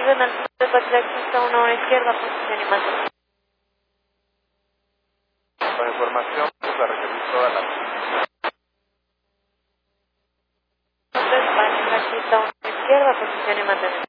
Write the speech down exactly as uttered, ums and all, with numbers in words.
orden al piso de taxista uno a la izquierda, posición y mantenimiento. La información pues la requerí toda la... Entonces, para taxista uno a la izquierda, posición y mantenimiento.